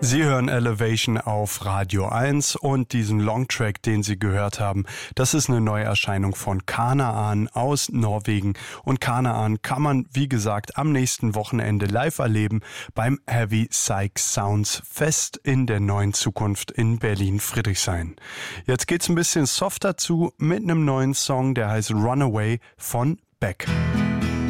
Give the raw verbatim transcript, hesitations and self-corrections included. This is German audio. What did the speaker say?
Sie hören Elevation auf Radio eins und diesen Longtrack, den Sie gehört haben, das ist eine Neuerscheinung von Kanaan aus Norwegen. Und Kanaan kann man, wie gesagt, am nächsten Wochenende live erleben beim Heavy Psych Sounds Fest in der neuen Zukunft in Berlin-Friedrichshain. Jetzt geht's ein bisschen softer zu mit einem neuen Song, der heißt Runaway von Beck.